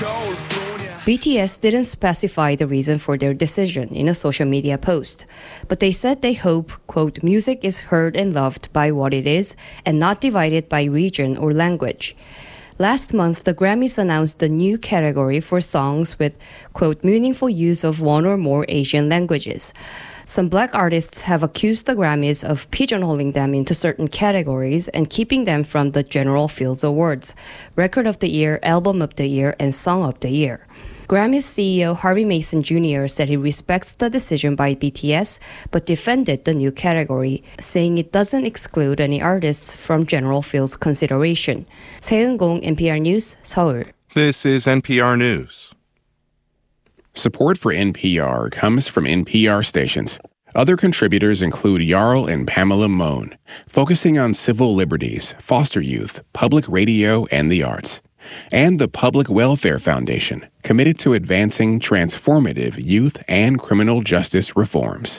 BTS didn't specify the reason for their decision in a social media post, but they said they hope, quote, music is heard and loved by what it is and not divided by region or language. Last month, the Grammys announced the new category for songs with, quote, meaningful use of one or more Asian languages. Some black artists have accused the Grammys of pigeonholing them into certain categories and keeping them from the general Fields Awards, Record of the Year, Album of the Year, and Song of the Year. Grammys CEO Harvey Mason Jr. said he respects the decision by BTS, but defended the new category, saying it doesn't exclude any artists from general Fields consideration. 세은공, NPR News, 서울. This is NPR News. Support for NPR comes from NPR stations. Other contributors include Jarl and Pamela Mohn, focusing on civil liberties, foster youth, public radio, and the arts. And the Public Welfare Foundation, committed to advancing transformative youth and criminal justice reforms.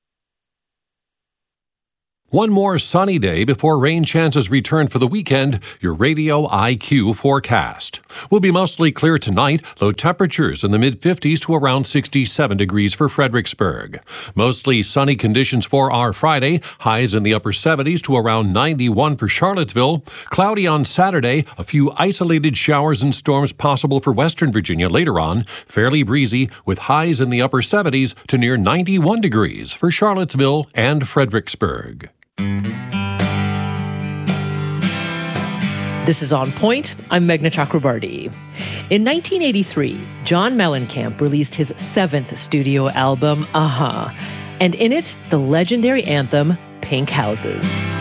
One more sunny day before rain chances return for the weekend. Your Radio IQ forecast. Will be mostly clear tonight. Low temperatures in the mid-50s to around 67 degrees for Fredericksburg. Mostly sunny conditions for our Friday. Highs in the upper 70s to around 91 for Charlottesville. Cloudy on Saturday. A few isolated showers and storms possible for Western Virginia later on. Fairly breezy with highs in the upper 70s to near 91 degrees for Charlottesville and Fredericksburg. This is On Point. I'm Meghna Chakrabarti. In 1983, John Mellencamp released his 7th studio album, And in it, the legendary anthem, Pink Houses.